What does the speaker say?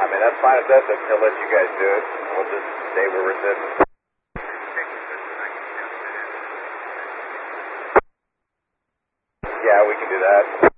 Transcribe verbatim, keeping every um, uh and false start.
mean, that's fine with us. He'll let you guys do it. We'll just stay where we're sitting. Yeah, we can do that.